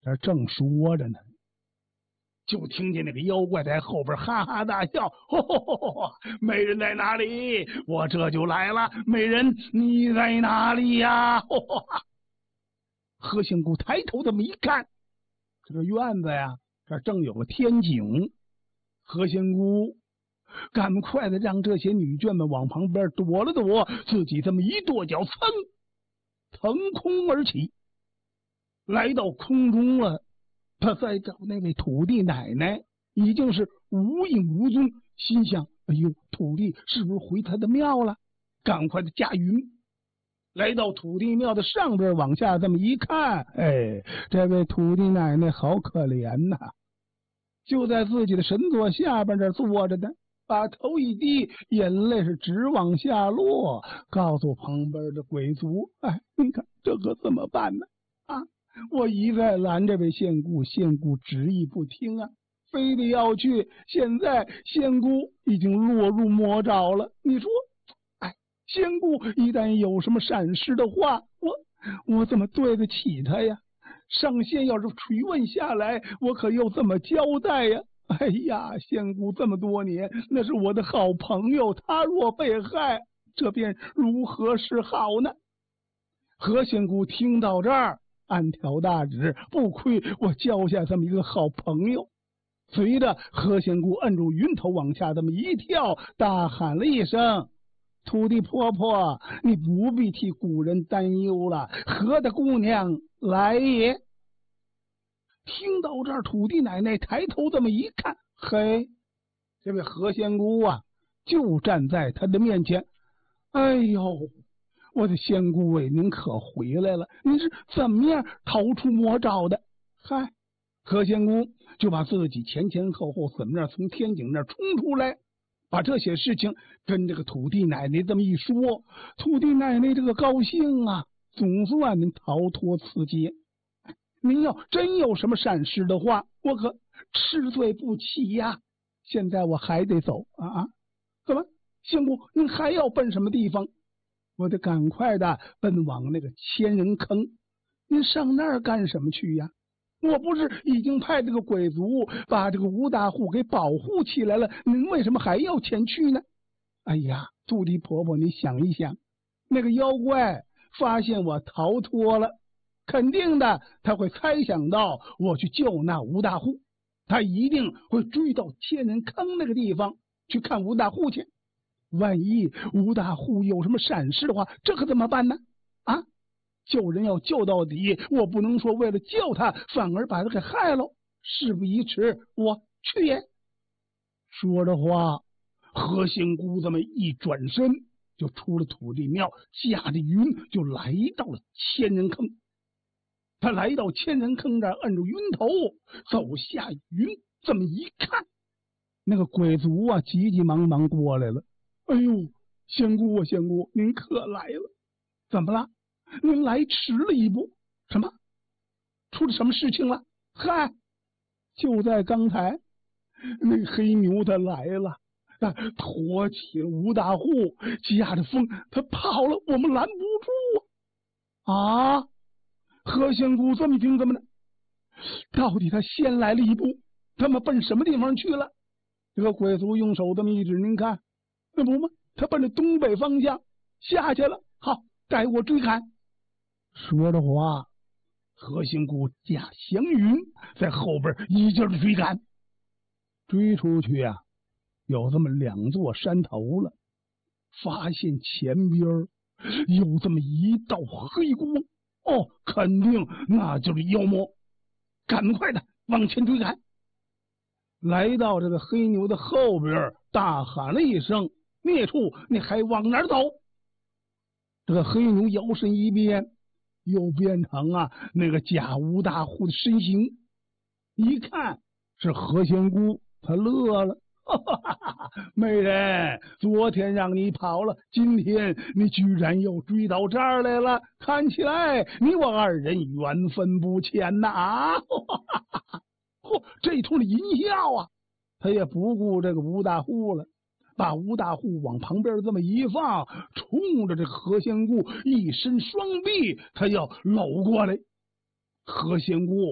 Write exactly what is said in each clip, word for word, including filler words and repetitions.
这正说着呢，就听见那个妖怪在后边哈哈大笑：“吼吼吼吼，美人在哪里？我这就来了。美人你在哪里呀？”吼吼哈！何仙姑抬头这么一看，这个院子呀，这正有个天井。何仙姑赶快的让这些女眷们往旁边躲了躲，自己这么一跺脚，噌，腾空而起，来到空中了。他再找那位土地奶奶，已经是无影无踪，心想：哎呦，土地是不是回他的庙了？赶快的驾云，来到土地庙的上边，往下这么一看，哎，这位土地奶奶好可怜呐、啊，就在自己的神座下边这坐着呢，把头一低，眼泪是直往下落，告诉旁边的鬼族：哎，你看这可怎么办呢？啊！我一再拦这位仙姑，仙姑执意不听啊，非得要去。现在仙姑已经落入魔爪了。你说，哎，仙姑一旦有什么闪失的话，我我怎么对得起她呀？上仙要是追问下来，我可又怎么交代呀？哎呀，仙姑这么多年，那是我的好朋友，她若被害，这便如何是好呢？何仙姑听到这儿，暗挑大指，不亏我交下这么一个好朋友。随着何仙姑摁住云头往下这么一跳，大喊了一声：“土地婆婆，你不必替古人担忧了，何大姑娘来也。”听到这儿，土地奶奶抬头这么一看，嘿，这位何仙姑啊，就站在她的面前。哎呦，我的仙姑哎，您可回来了！您是怎么样逃出魔爪的？嗨，何仙姑就把自己前前后后怎么样从天井那冲出来，把这些事情跟这个土地奶奶这么一说，土地奶奶这个高兴啊，总算能逃脱此劫。您要真有什么闪失的话，我可吃罪不起呀！现在我还得走啊啊！怎么，仙姑您还要奔什么地方？我得赶快的奔往那个千人坑。您上那儿干什么去呀？我不是已经派这个鬼族把这个吴大户给保护起来了，您为什么还要前去呢？哎呀，土地婆婆，你想一想，那个妖怪发现我逃脱了，肯定的他会猜想到我去救那吴大户，他一定会追到千人坑那个地方去看吴大户去。万一吴大户有什么闪失的话，这可怎么办呢？啊，救人要救到底，我不能说为了救他反而把他给害了。事不宜迟，我去也。说着话，何仙姑这么一转身就出了土地庙，驾着云就来到了千人坑。他来到千人坑这儿，摁住云头走下云，这么一看，那个鬼族啊急急忙忙过来了。哎呦，仙姑啊仙姑，您可来了！怎么了？您来迟了一步。什么？出了什么事情了？嗨，就在刚才，那黑牛他来了，他驮起了吴大户，驾着风他跑了，我们拦不住啊！啊，何仙姑这么一听，怎么呢？到底他先来了一步，他们奔什么地方去了？这个鬼族用手这么一指，您看，那不吗？他奔着东北方向下去了。好，待我追赶。说着话，何仙姑驾祥云在后边一劲儿的追赶。追出去呀、啊，有这么两座山头了，发现前边有这么一道黑光。哦，肯定那就是妖魔，赶快的往前追赶。来到这个黑牛的后边，大喊了一声：“孽畜，你还往哪儿走？”这个黑牛摇身一变，又变成啊那个假吴大户的身形。一看是何仙姑，他乐了。哈哈哈！美人，昨天让你跑了，今天你居然又追到这儿来了，看起来你我二人缘分不浅呐！啊！嚯，这通的淫笑啊，他也不顾这个吴大户了，把吴大户往旁边这么一放，冲着这何仙姑一伸双臂，他要搂过来。何仙姑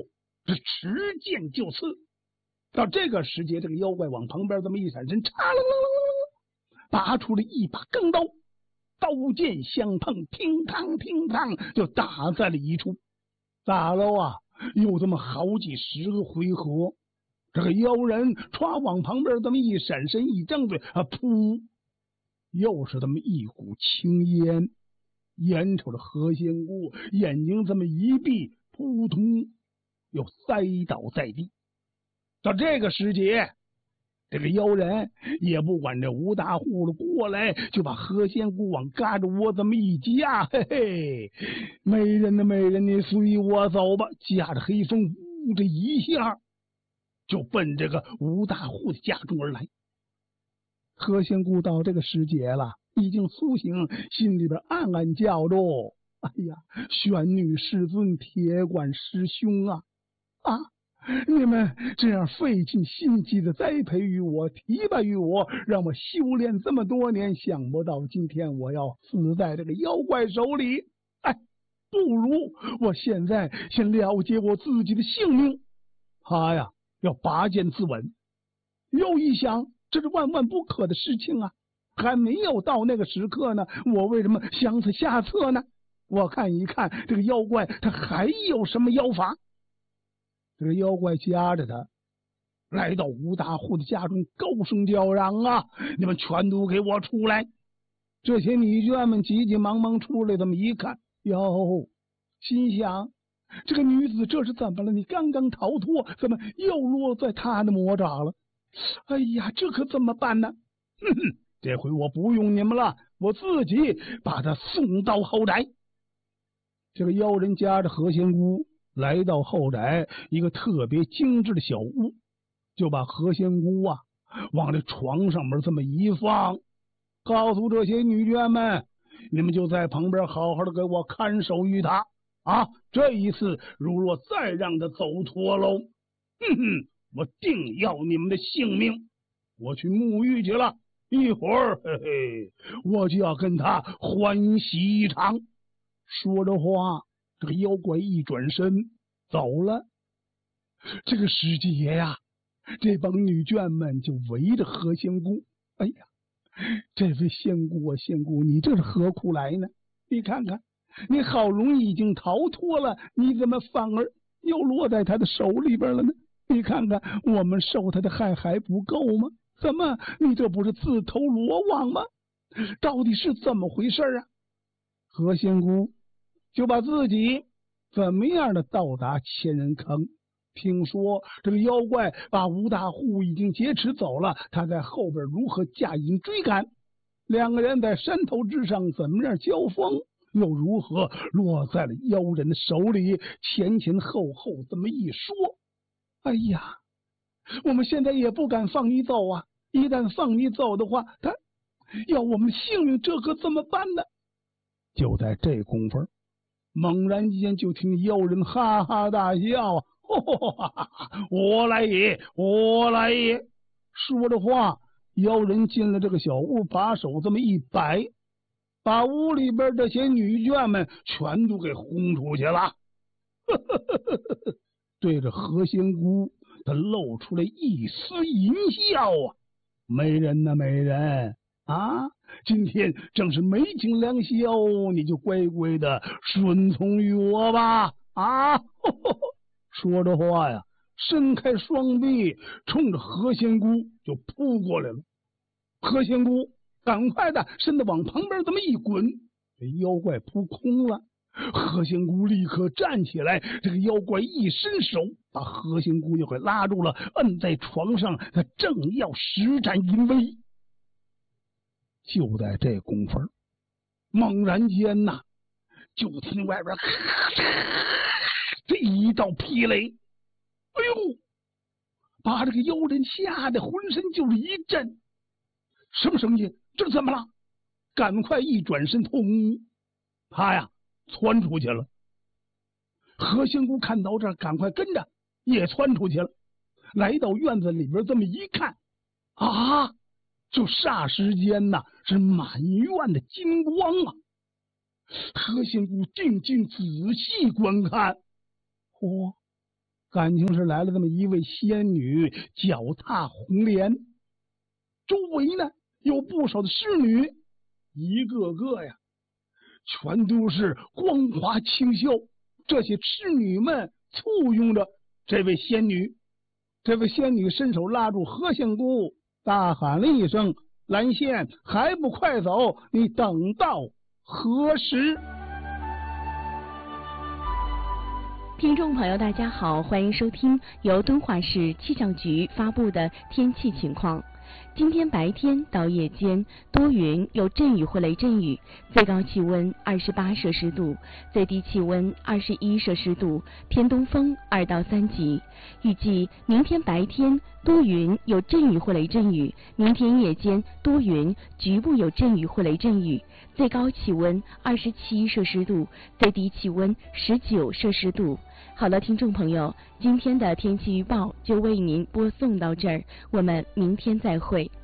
是持剑就刺。到这个时节，这个妖怪往旁边这么一闪身，嚓啦啦啦，拔出了一把钢刀，刀剑相碰，乒乓乒乓就打在了一处。打了啊，有这么好几十个回合。这个妖人歘往旁边这么一闪身，一张嘴啊，噗，又是这么一股青烟。眼瞅着何仙姑眼睛这么一闭，扑通又栽倒在地。到这个时节，这个妖人也不管这吴大户的过来，就把何仙姑往嘎着窝这么一夹，嘿嘿，美人呐美人，你随我走吧。夹着黑风呜这一下就奔这个吴大户的家中而来。何仙姑到这个时节了，已经苏醒，心里边暗暗叫着：哎呀，玄女师尊，铁管师兄啊啊！你们这样费尽心机的栽培于我，提拔于我，让我修炼这么多年，想不到今天我要死在这个妖怪手里。哎，不如我现在先了结我自己的性命。他呀，要拔剑自刎。又一想，这是万万不可的事情啊！还没有到那个时刻呢，我为什么想此下策呢？我看一看这个妖怪，他还有什么妖法？这个妖怪夹着他来到吴大户的家中，高声叫嚷啊：你们全都给我出来！这些女眷们急急忙忙出来，这么一看，哟，心想这个女子这是怎么了？你刚刚逃脱，怎么又落在他的魔爪了？哎呀，这可怎么办呢？哼哼，这回我不用你们了，我自己把他送到后宅。这个妖人夹着何仙姑来到后宅一个特别精致的小屋，就把何仙姑啊往这床上面这么一放，告诉这些女眷们，你们就在旁边好好的给我看守于他啊！这一次如若再让他走脱喽，哼哼，我定要你们的性命！我去沐浴去了，一会儿嘿嘿，我就要跟他欢喜一场。说着话，这个妖怪一转身走了。这个时节呀，这帮女眷们就围着何仙姑。哎呀，这位仙姑啊，仙姑，你这是何苦来呢？你看看，你好容易已经逃脱了，你怎么反而又落在他的手里边了呢？你看看，我们受他的害还不够吗？怎么，你这不是自投罗网吗？到底是怎么回事啊？何仙姑就把自己怎么样的到达千人坑，听说这个妖怪把吴大户已经劫持走了，他在后边如何驾营追赶，两个人在山头之上怎么样交锋，又如何落在了妖人的手里，前前后后这么一说，哎呀，我们现在也不敢放你走啊！一旦放你走的话，他要我们性命，这可怎么办呢？就在这功夫，猛然间就听妖人哈哈大笑啊！哈哈哈哈，我来也，我来也！说着话，妖人进了这个小屋，把手这么一摆，把屋里边这些女眷们全都给轰出去了。对着何仙姑，他露出了一丝淫笑啊！美人呐、啊，美人啊！今天正是美景良宵，你就乖乖的顺从于我吧！啊！呵呵说着话呀，伸开双臂，冲着何仙姑就扑过来了。何仙姑赶快的身子往旁边这么一滚，这妖怪扑空了。何仙姑立刻站起来，这个妖怪一伸手，把何仙姑就给拉住了，摁在床上，他正要施展淫威。就在这功夫，猛然间呐，就听外边这一道霹雷，哎呦，把这个妖人吓得浑身就是一震。什么声音？这怎么了？赶快一转身，通，他呀窜出去了。何仙姑看到这儿，赶快跟着也窜出去了。来到院子里边，这么一看，啊！就霎时间呐，是满院的金光啊！何仙姑定睛仔细观看，嚯、哦， 感情是来了这么一位仙女，脚踏红莲，周围呢有不少的侍女，一个个呀全都是光华清秀。这些侍女们簇拥着这位仙女，这位仙女伸手拉住何仙姑，大喊了一声：蓝仙，还不快走，你等到何时？ 听众朋友大家好，欢迎收听由敦化市气象局发布的天气情况。今天白天到夜间多云，有阵雨或雷阵雨，最高气温二十八摄氏度，最低气温二十一摄氏度，偏东风二到三级。预计明天白天多云，有阵雨或雷阵雨，明天夜间多云，局部有阵雨或雷阵雨，最高气温二十七摄氏度，最低气温十九摄氏度。好了，听众朋友，今天的天气预报就为您播送到这儿，我们明天再会。